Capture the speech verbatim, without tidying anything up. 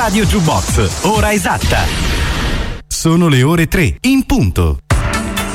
Radio Jukebox, ora esatta. Sono le ore tre, in punto.